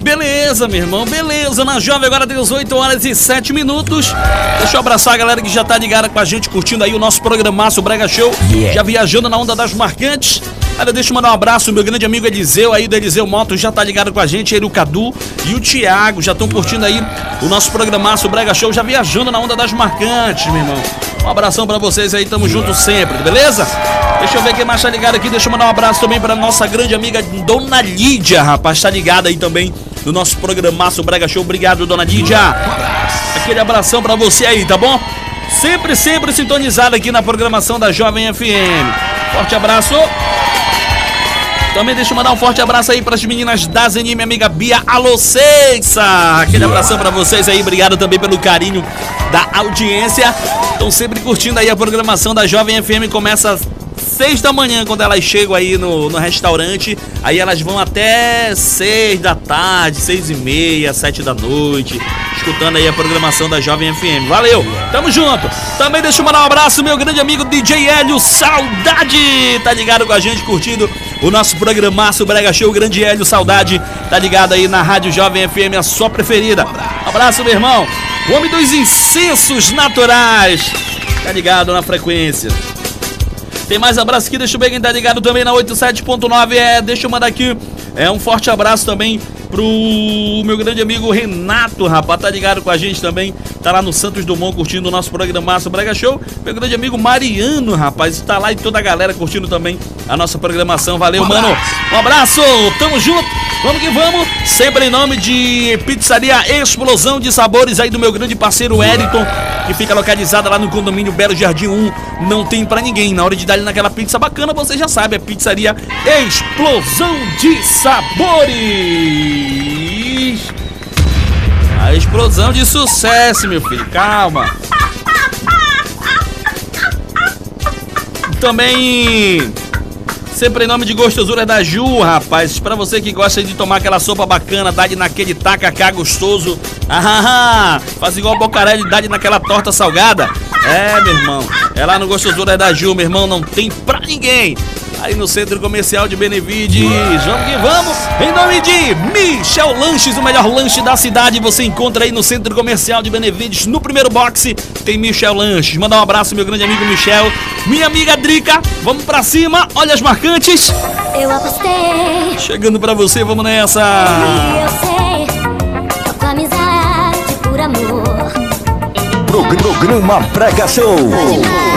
Beleza, meu irmão, beleza. Na Jovem agora tem 18 horas e 7 minutos. Deixa eu abraçar a galera que já tá ligada com a gente, curtindo aí o nosso programaço Brega Show. Já viajando na onda das marcantes. Olha, deixa eu mandar um abraço, meu grande amigo Eliseu aí do Eliseu Motos, já tá ligado com a gente, ele, o Cadu e o Thiago, já estão curtindo aí o nosso programaço Brega Show, já viajando na onda das marcantes, meu irmão. Um abração pra vocês aí, tamo junto sempre, beleza? Deixa eu ver quem mais tá ligado aqui, deixa eu mandar um abraço também pra nossa grande amiga Dona Lídia, rapaz, tá ligada aí também no nosso programaço Brega Show. Obrigado, Dona Lídia. Aquele abração pra você aí, tá bom? Sempre sintonizado aqui na programação da Jovem FM. Forte abraço. Também deixa eu mandar um forte abraço aí pras meninas da Zeni, minha amiga Bia. Alô, Seixa! Aquele abração pra vocês aí, obrigado também pelo carinho da audiência. Estão sempre curtindo aí a programação da Jovem FM, começa às 6 da manhã, quando elas chegam aí no restaurante. Aí elas vão até 6 da tarde, 6h30, 7 da noite, escutando aí a programação da Jovem FM. Valeu, tamo junto. Também deixa eu mandar um abraço, meu grande amigo DJ Hélio Saudade, tá ligado com a gente, curtindo o nosso programaço Brega Show. Grande Hélio Saudade, tá ligado aí na Rádio Jovem FM, a sua preferida. Abraço, meu irmão. O homem dos incensos naturais, tá ligado na frequência. Tem mais abraço aqui, deixa eu ver quem tá ligado também na 87.9. Deixa eu mandar aqui um forte abraço também pro meu grande amigo Renato, rapaz, tá ligado com a gente também, tá lá no Santos Dumont curtindo o nosso programaço Brega Show. Meu grande amigo Mariano, rapaz, tá lá e toda a galera curtindo também a nossa programação. Valeu, mano, um abraço, tamo junto, vamos que vamos, sempre em nome de Pizzaria Explosão de Sabores aí do meu grande parceiro Wellington, que fica localizada lá no condomínio Belo Jardim 1, não tem pra ninguém, na hora de dar ali naquela pizza bacana, você já sabe, é Pizzaria Explosão de Sabores. A explosão de sucesso, meu filho, calma. Também sempre em nome de Gostosura da Ju, rapaz, pra você que gosta de tomar aquela sopa bacana, dá de naquele tacacá gostoso, faz igual o Bocarelli, dá de naquela torta salgada. Meu irmão, é lá no Gostosura da Ju, meu irmão, não tem pra ninguém. Aí no Centro Comercial de Benevides, vamos que vamos, em nome de Michel Lanches, o melhor lanche da cidade, você encontra aí no Centro Comercial de Benevides, no primeiro boxe tem Michel Lanches. Mandar um abraço, meu grande amigo Michel, minha amiga Drica, vamos pra cima, olha as marcantes. Eu apostei. Chegando pra você, vamos nessa. Eu sei, com amizade, por amor. Programa Brega Show.